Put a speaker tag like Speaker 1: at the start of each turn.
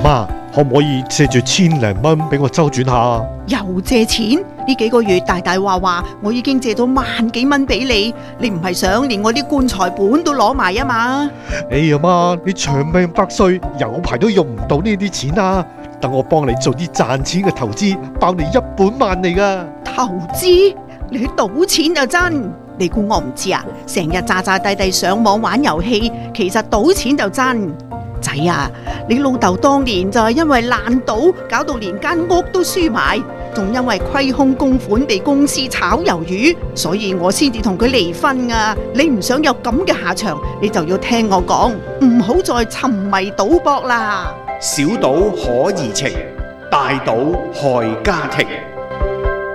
Speaker 1: 媽，可唔可以借住千零蚊俾我周轉下？
Speaker 2: 又借錢？呢幾個月大大話我已經借咗萬幾蚊俾你，你唔係想連我啲棺材本都攞埋啊嘛？
Speaker 1: 哎呀媽，你長命百歲，有排都用唔到呢啲錢啊！等我幫你做啲賺錢嘅投資，包你一本萬利噶。
Speaker 2: 投資？你去賭錢就真？你估我唔知啊？成日詐詐諦諦上網玩遊戲，其實賭錢就真。仔啊，你老豆當年就係因為爛賭，搞到連間屋都輸埋，仲因為虧空公款被公司炒魷魚，所以我先至同佢離婚啊！你唔想有咁嘅下場，你就要聽我講，唔好再沉迷賭博啦。
Speaker 3: 小賭可怡情，大賭害家庭。